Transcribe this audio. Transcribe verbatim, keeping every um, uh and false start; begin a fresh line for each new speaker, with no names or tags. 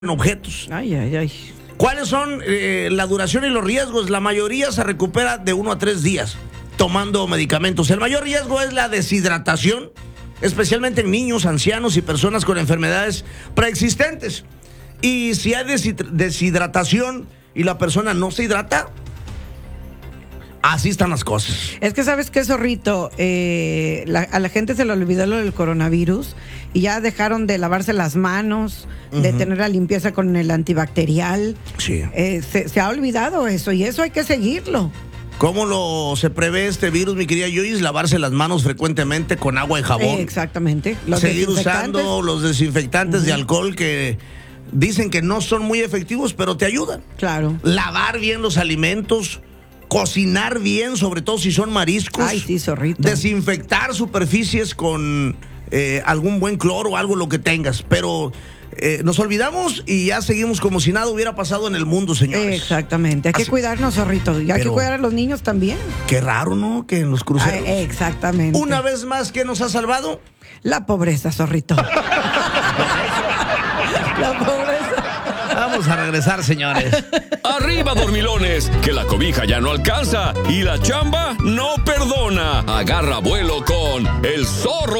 objetos.
Ay, ay, ay.
¿Cuáles son eh, la duración y los riesgos? La mayoría se recupera de uno a tres días tomando medicamentos. El mayor riesgo es la deshidratación, especialmente en niños, ancianos y personas con enfermedades preexistentes. Y si hay deshidratación y la persona no se hidrata, así están las cosas.
Es que sabes qué, Zorrito, eh, la, a la gente se le olvidó lo del coronavirus y ya dejaron de lavarse las manos, uh-huh. de tener la limpieza con el antibacterial.
Sí.
Eh, se, se ha olvidado eso y eso hay que seguirlo.
¿Cómo lo se prevé este virus, mi querida Joyce? Lavarse las manos frecuentemente con agua y jabón.
Eh, exactamente.
Los Seguir usando los desinfectantes uh-huh. de alcohol que dicen que no son muy efectivos, pero te ayudan.
Claro.
Lavar bien los alimentos. Cocinar bien, sobre todo si son mariscos.
Ay, sí, Zorrito.
Desinfectar superficies con eh, algún buen cloro o algo, lo que tengas. Pero eh, nos olvidamos y ya seguimos como si nada hubiera pasado en el mundo, señores.
Exactamente. Hay que
Así.
cuidarnos, Zorrito. Y hay
Pero
que cuidar a los niños también.
Qué raro, ¿no? Que en los cruceros.
Ay, exactamente.
Una vez más, ¿qué nos ha salvado?
La pobreza, Zorrito. La pobreza.
Vamos a regresar, señores.
Arriba, dormilones, que la cobija ya no alcanza y la chamba no perdona. Agarra vuelo con El Zorro